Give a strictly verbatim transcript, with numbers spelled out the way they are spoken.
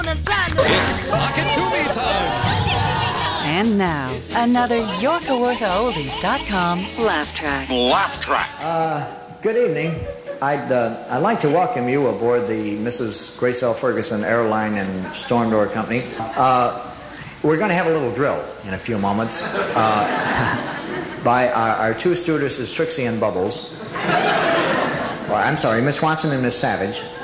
It's Sock It To Me time. And now, another Yorka Wortha Oldies dot com laugh track. Laugh track. Uh, good evening. I'd, uh, I'd like to welcome you aboard the Missus Grace L. Ferguson Airline and Storm Door Company. Uh, we're going to have a little drill in a few moments uh, by our, our two stewardesses, Trixie and Bubbles. Well, I'm sorry, Miss Watson and Miss Savage.